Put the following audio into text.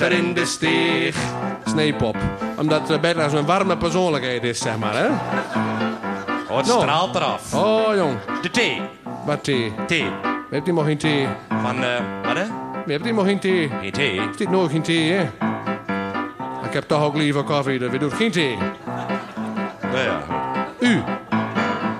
daar in de steeg. Sneepop. Omdat Bertha zo'n warme persoonlijkheid is, zeg maar, hè? Oh, het straalt eraf. Oh, jong. De thee. Wat thee? Thee. Heeft hij nog geen thee? Van, wat hè? Heeft hij nog geen thee? Geen thee. Er zit nooit geen thee, hè? Ik heb toch ook liever koffie, dus we doen geen thee. Nou ja.